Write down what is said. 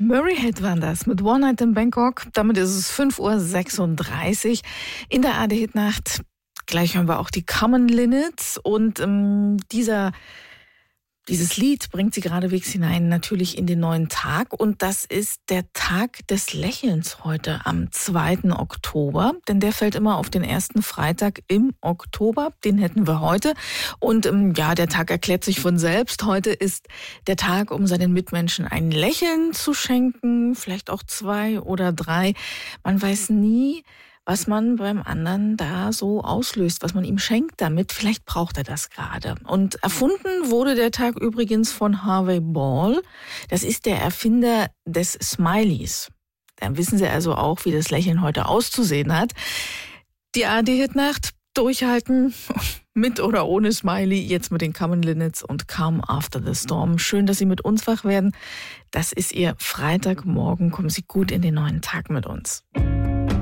Murray Head waren das mit One Night in Bangkok. Damit ist es 5:36 Uhr in der ARD-Hitnacht. Gleich hören wir auch die Common Linnets und dieses Lied bringt sie geradewegs hinein natürlich in den neuen Tag und das ist der Tag des Lächelns heute am 2. Oktober, denn der fällt immer auf den ersten Freitag im Oktober, den hätten wir heute und der Tag erklärt sich von selbst. Heute ist der Tag, um seinen Mitmenschen ein Lächeln zu schenken, vielleicht auch 2 oder 3, man weiß nie, was man beim anderen da so auslöst, was man ihm schenkt damit. Vielleicht braucht er das gerade. Und erfunden wurde der Tag übrigens von Harvey Ball. Das ist der Erfinder des Smileys. Dann wissen Sie also auch, wie das Lächeln heute auszusehen hat. Die ARD-Hitnacht durchhalten, mit oder ohne Smiley, jetzt mit den Common Linnets und Calm After the Storm. Schön, dass Sie mit uns wach werden. Das ist Ihr Freitagmorgen. Kommen Sie gut in den neuen Tag mit uns.